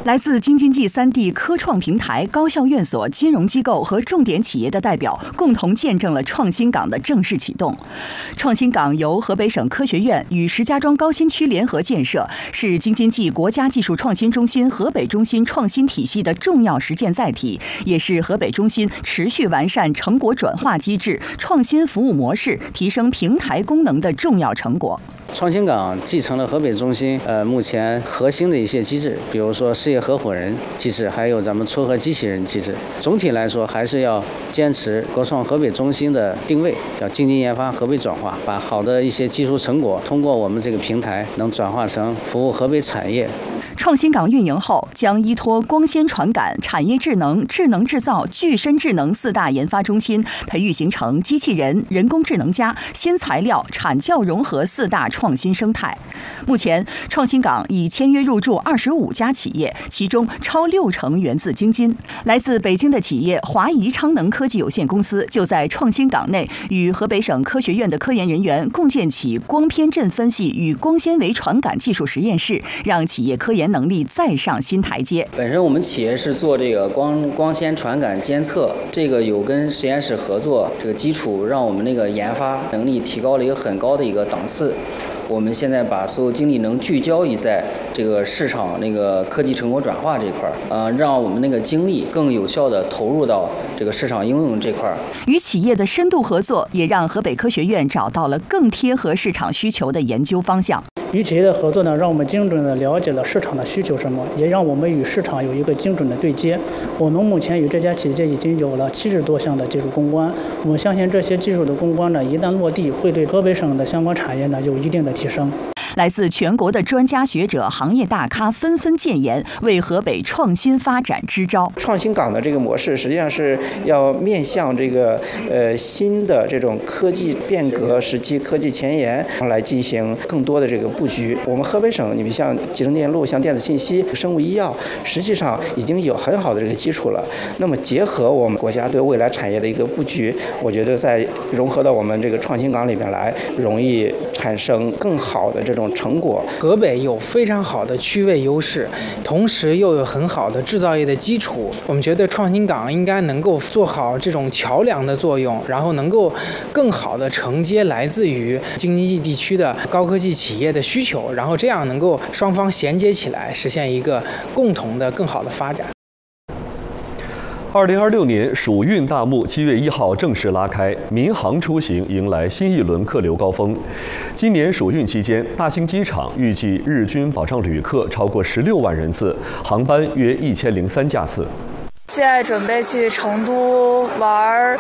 来自京津冀3地科创平台、高校院所、金融机构和重点企业的代表共同见证了创新港的正式启动。创新港由河北省科学院与石家庄高新区联合建设，是京津冀国家技术创新中心河北中心创新体系的重要实践载体，也是河北中心持续完善成果转化机制、创新服务模式、提升平台功能的重要成果。 创新港继承了河北中心目前核心的一些机制，比如说事业合伙人机制，还有咱们撮合机器人机制。总体来说，还是要坚持国创河北中心的定位，要精进研发、河北转化，把好的一些技术成果通过我们这个平台，能转化成服务河北产业。 创新港运营后，将依托光纤传感、产业智能、智能制造、具身智能4大研发中心，培育形成机器人、人工智能加新材料、产教融合4大创新生态。目前，创新港已签约入驻25家企业，其中超60%源自京津。来自北京的企业华谊昌能科技有限公司就在创新港内与河北省科学院的科研人员共建起光偏振分析与光纤维传感技术实验室，让企业科研能力再上新台阶。 本身我们企业是做这个光纤传感监测，这个有跟实验室合作这个基础，让我们那个研发能力提高了一个很高的一个档次。我们现在把所有精力能聚焦于在这个市场那个科技成果转化这块让我们那个精力更有效地投入到这个市场应用这块。 与企业的深度合作，也让河北科学院找到了更贴合市场需求的研究方向。 与企业的合作呢，让我们精准地了解了市场的需求什么，也让我们与市场有一个精准的对接。我们目前与这家企业已经有了70多项的技术攻关，我们相信这些技术的攻关呢，一旦落地，会对河北省的相关产业呢有一定的提升。 来自全国的专家学者、行业大咖纷纷建言，为河北创新发展支招。 创新港的这个模式，实际上是要面向这个新的这种科技变革时期、科技前沿来进行更多的这个布局。我们河北省，你们像集成电路、像电子信息、生物医药，实际上已经有很好的这个基础了。那么结合我们国家对未来产业的一个布局，我觉得在融合到我们这个创新港里面来，容易产生更好的这种成果。 河北有非常好的区位优势，同时又有很好的制造业的基础。我们觉得创新港应该能够做好这种桥梁的作用，然后能够更好的承接来自于京津冀地区的高科技企业的需求，然后这样能够双方衔接起来，实现一个共同的更好的发展。 2026年暑运大幕7月1号正式拉开，民航出行迎来新一轮客流高峰。今年暑运期间，大兴机场预计日均保障旅客超过16万人次，航班约1003架次。 现在准备去成都玩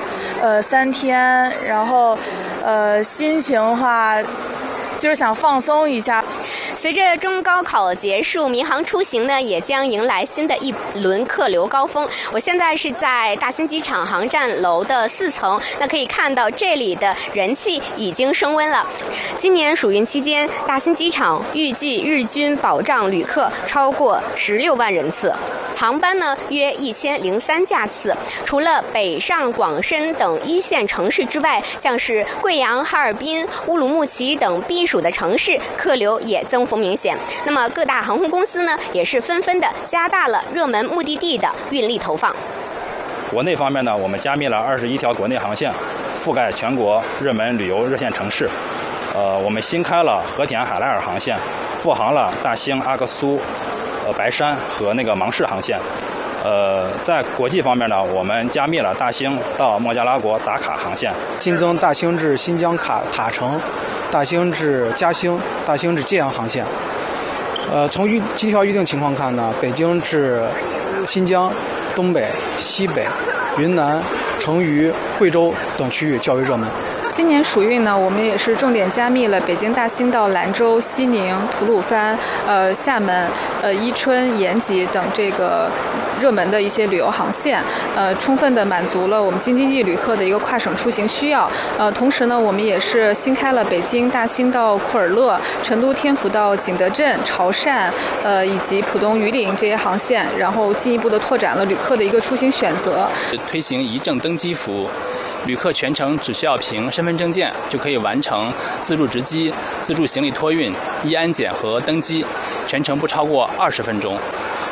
3天，然后心情的话就是想放松一下。 随着中高考结束，民航出行呢也将迎来新的一轮客流高峰。我现在是在大兴机场航站楼的4层，那可以看到这里的人气已经升温了。今年暑运期间，大兴机场预计日均保障旅客超过16万人次，航班呢约1003架次。除了北上广深等1线城市之外，像是贵阳、哈尔滨、乌鲁木齐等避暑的城市，客流也增幅明显。那么各大航空公司呢，也是纷纷的加大了热门目的地的运力投放。 国内方面呢，我们加密了21条国内航线，覆盖全国热门旅游热线城市。我们新开了和田海拉尔航线，复航了大兴、阿克苏、白山和那个芒市航线。在国际方面呢，我们加密了大兴到孟加拉国达卡航线， 新增大兴至新疆塔城、大兴至嘉兴、大兴至揭阳航线。从机票预订情况看呢，北京至新疆、东北、西北、云南、成渝、贵州等区域较为热门。 今年暑运呢，我们也是重点加密了北京大兴到兰州、西宁、吐鲁番、厦门、伊春、延吉等这个热门的一些旅游航线，充分的满足了我们京津冀旅客的一个跨省出行需要。同时呢，我们也是新开了北京大兴到库尔勒、成都天府到景德镇、潮汕，以及浦东榆林这些航线，然后进一步的拓展了旅客的一个出行选择。 推行一证登机服务。旅客全程只需要凭身份证件就可以完成自助值机、自助行李托运、安检和登机，全程不超过20分钟。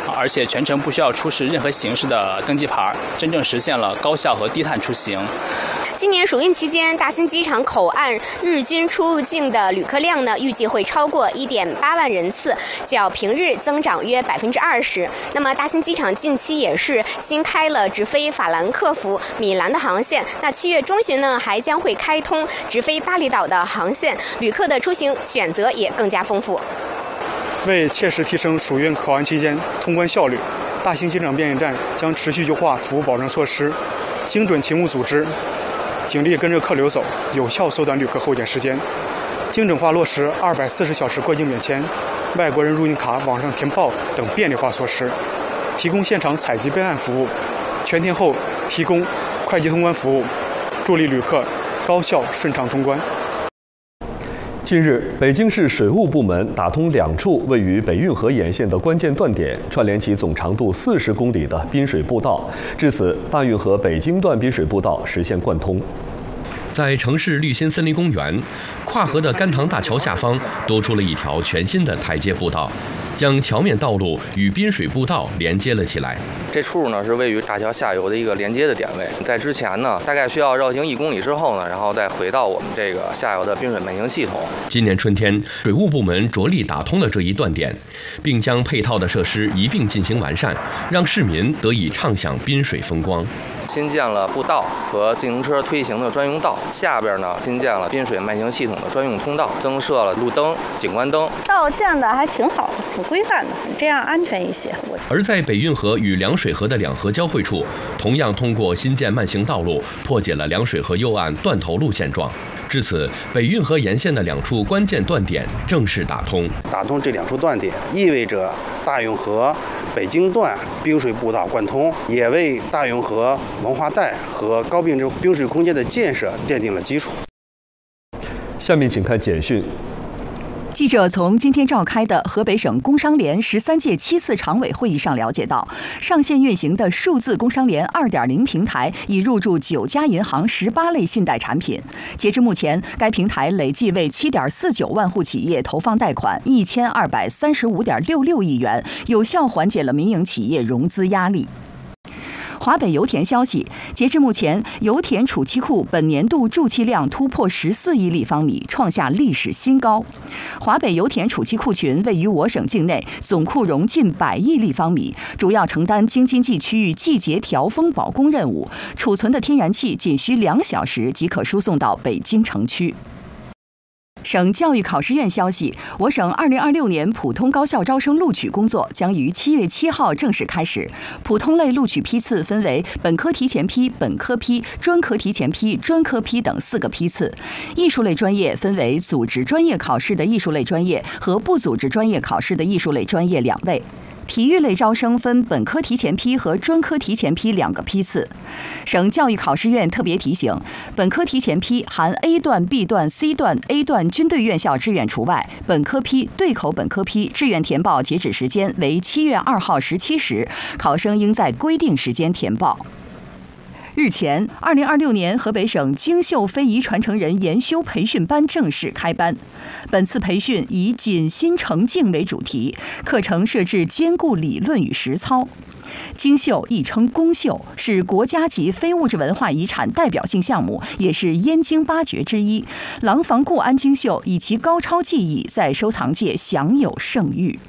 而且全程不需要出示任何形式的登记牌，真正实现了高效和低碳出行。 今年暑运期间，大兴机场口岸日均出入境的旅客量呢，预计会超过1.8万人次，较平日增长约20%。那么，大兴机场近期也是新开了直飞法兰克福、米兰的航线。那7月中旬呢，还将会开通直飞巴厘岛的航线，旅客的出行选择也更加丰富。 为切实提升暑运口岸期间通关效率，大兴机场边检站将持续优化服务保证措施，精准勤务组织。警力跟着客流走，有效缩短旅客候检时间；精准化落实240小时过境免签、外国人入境卡网上填报等便利化措施；提供现场采集备案服务，全天候提供快捷通关服务，助力旅客高效顺畅通关。 近日，北京市水务部门打通2处位于北运河沿线的关键断点，串联起总长度40公里的滨水步道。至此，大运河北京段滨水步道实现贯通。 在城市绿心森林公园，跨河的甘塘大桥下方多出了一条全新的台阶步道，将桥面道路与滨水步道连接了起来。 这处呢是位于大桥下游的一个连接的点位，在之前呢，大概需要绕行1公里之后呢，然后再回到我们这个下游的滨水慢行系统。 今年春天，水务部门着力打通了这一断点，并将配套的设施一并进行完善，让市民得以畅享滨水风光。 新建了步道和自行车推行的专用道，下边呢新建了滨水慢行系统的专用通道，增设了路灯、景观灯。 道建的还挺好的，挺规范的，这样安全一些。 而在北运河与凉水河的2河交汇处，同样通过新建慢行道路，破解了凉水河右岸断头路现状。至此，北运河沿线的2处关键断点正式打通。 打通这2处断点，意味着大运河北京段滨水步道贯通，也为大运河文化带和高滨滨水空间的建设奠定了基础。 下面请看简讯。 记者从今天召开的河北省工商联13届7次常委会议上了解到，上线运行的数字工商联 2.0 平台已入驻9家银行18类信贷产品。截至目前，该平台累计为 7.49 万户企业投放贷款1235.66亿元，有效缓解了民营企业融资压力。华北油田消息，截至目前，油田储气库本年度注气量突破14亿立方米，创下历史新高。华北油田储气库群位于我省境内，总库容近100亿立方米，主要承担京津冀区域季节调峰保供任务，储存的天然气仅需2小时即可输送到北京城区。省教育考试院消息，我省2026年普通高校招生录取工作将于7月7号正式开始。普通类录取批次分为本科提前批、本科批、专科提前批、专科批等4个批次。艺术类专业分为组织专业考试的艺术类专业和不组织专业考试的艺术类专业2类。体育类招生分本科提前批和专科提前批2个批次。省教育考试院特别提醒，本科提前批含 A 段、B 段、C 段、A 段军队院校志愿除外，本科批、对口本科批志愿填报截止时间为7月2号17时，考生应在规定时间填报。日前，2026年河北省京绣非遗传承人研修培训班正式开班。本次培训以锦心成镜为主题，课程设置兼顾理论与实操。京绣亦称宫绣，是国家级非物质文化遗产代表性项目，也是燕京8绝之一。廊坊固安京绣以其高超技艺在收藏界享有盛誉。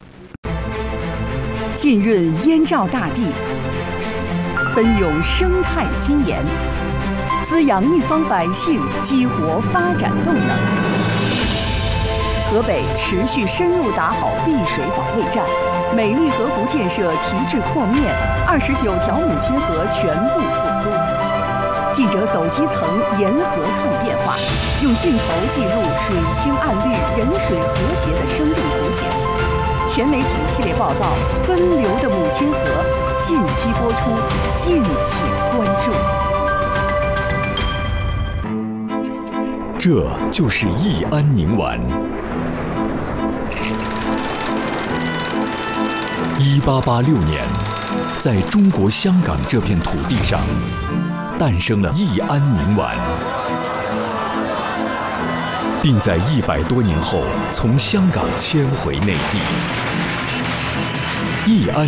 浸润燕赵大地，奔涌生态新颜，滋养一方百姓，激活发展动能。河北持续深入打好碧水保卫战，美丽河湖建设提质扩面，29条母亲河全部复苏。记者走基层，沿河看变化，用镜头记录水清岸绿、人水和谐的生动图景。全媒体系列报道《奔流的母亲河》近期播出，敬请关注。 这就是益安宁丸。1886年，在中国香港这片土地上，诞生了益安宁丸，并在100多年后从香港迁回内地。益安